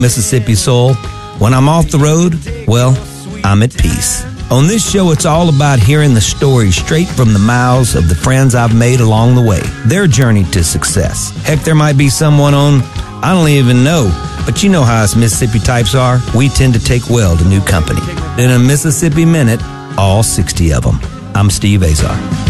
Mississippi soul. When I'm off the road, well, I'm at peace. On this show, it's all about hearing the stories straight from the mouths of the friends I've made along the way, their journey to success. Heck, there might be someone on, I don't even know, but you know how us Mississippi types are. We tend to take well to new company. In a Mississippi Minute, all 60 of them. I'm Steve Azar.